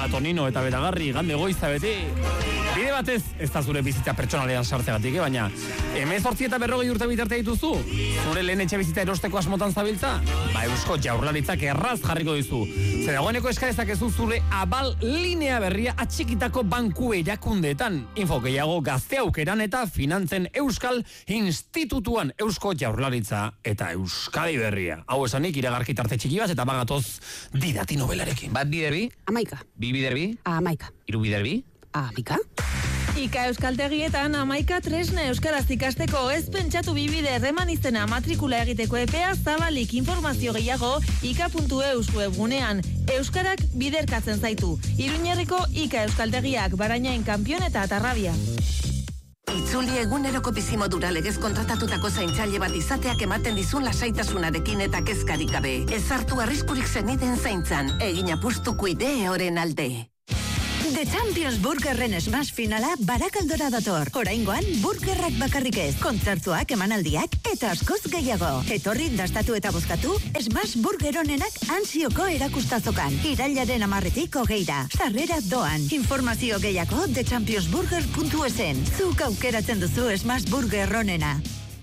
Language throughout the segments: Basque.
Tonino eta Beragarri, gande goiza beti. Bide batez, ez da zure bizitza pertsonalean sartzegatik, baina 18 eta 40 urte bitarte dituzu? Zure lehen etxe bizitza erosteko asmotan zabiltza? Eusko Jaurlaritzak erraz jarriko dizu. Zer dagoeneko eskarezak ez du zure abal linea berria atxikitako banku erakundeetan. Info gehiago Gazte Aukeran eta Finantzen Euskal Institutuan. Eusko Jaurlaritza eta Euskadi Berria. Hau esanik iragarki tarte txiki bat eta bagatoz didati nobelarekin. Bat biderbi? 11. Bi biderbi? 11. Hiru biderbi? 11. Ika Euskaltegietan 11 tresna euskaraz ikasteko, ez pentsatu bibide erreman izena matrikula egiteko epea zabalik. Informazio gehiago ika.eus webgunean. Euskarak biderkatzen zaitu. Iruñerriko Ika Euskaltegiak, Barainain, Kanpion eta Atarrabia. Itzuli eguneroko bizimodura legez kontratatutako zaintzaile bat izateak ematen dizun lasaitasunarekin eta kezkarik gabe. Ez hartu arriskurik zeniden zaintzan, egin apustu Cuidee oren alde. The Champions Burgerren smash finala Barakaldora dator. Oraingoan burgerrak bakarrik ez, kontzertuak, emanaldiak eta askoz gehiago. Etorri, dastatu eta bozkatu Smash Burger onenak Ansioko erakustazokan. Irailaren 10-tik 20. Sarrera doan. Informazio gehiago thechampionsburger.esen. Zuk aukeratzen duzu Smash Burger onena.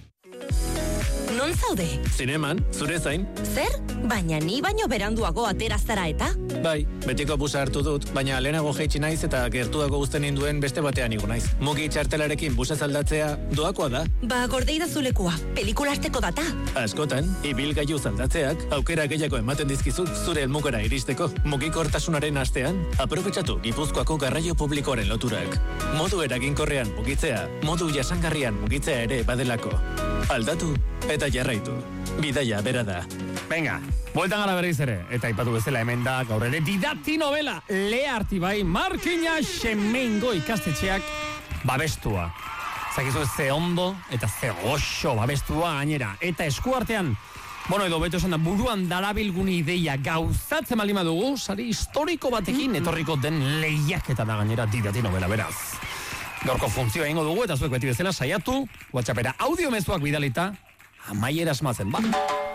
Non zaude? Zineman, zure zain. Zer? Baina ni baino beranduago ateraztara eta? Bai, betiko busa hartu dut, baina lehenago jaitsi naiz eta gertuago uzten ninduen beste batean igo naiz. Mugi txartelarekin busa zaldatzea doakoa da. Ba, gordei zulekua, pelikula hasteko data. Askotan, ibilgailu zaldatzeak aukera gehiago ematen dizkizu zure helmugara iristeko. Mugikortasunaren astean, aprobetxatu Gipuzkoako garraio publikoaren loturak. Modu eraginkorrean mugitzea, modu jasangarrian mugitzea ere badelako. Aldatu eta jarraitu. Bidaia bera da. Venga, bueltan gara berriz ere. Eta ipatu bezala hemen da gaur ere didati novela. Lea Artibai, Markina Xemengo ikastetxeak babestua. Zakizu ze ondo eta ze goxo babestua gainera. Eta eskuartean, edo beto esan da, buruan darabilgun ideia gauzatzen malima dugu, sari historiko batekin etorriko den lehiaketa da gainera didati novela beraz. Gaurko funtzioa ingo dugu eta zuek beti bezala saiatu, WhatsAppera audio mezuak bidalita, amaiera asmatzen, ba.